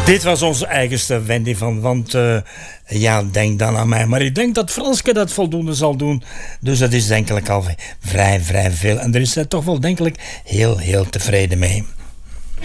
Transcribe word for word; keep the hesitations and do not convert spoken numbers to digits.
Dit was onze eigenste Wendy van, want uh, ja, denk dan aan mij. Maar ik denk dat Franske dat voldoende zal doen. Dus dat is denkelijk al vrij, vrij veel. En daar is zij toch wel denkelijk heel, heel tevreden mee.